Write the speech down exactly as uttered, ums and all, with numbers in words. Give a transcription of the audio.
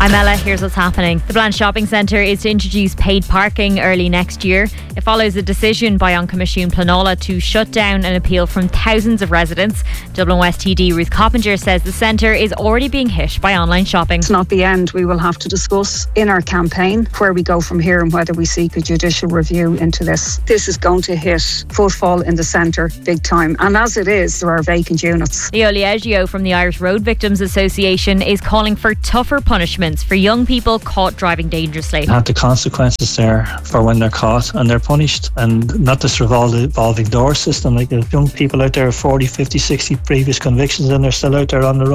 I'm Ella, here's what's happening. The Blanche Shopping Centre is to introduce paid parking early next year. It follows a decision by An Comisiún Pleanála to shut down an appeal from thousands of residents. Dublin West T D Ruth Coppinger says the centre is already being hit by online shopping. It's not the end. We will have to discuss in our campaign where we go from here and whether we seek a judicial review into this. This is going to hit footfall in the centre big time. And as it is, there are vacant units. Leo Liegio from the Irish Road Victims Association is calling for tougher punishments for young people caught driving dangerously. Have the consequences there for when they're caught and they're punished, and not this revolving door system. Like, there's young people out there with forty, fifty, sixty previous convictions and they're still out there on the road.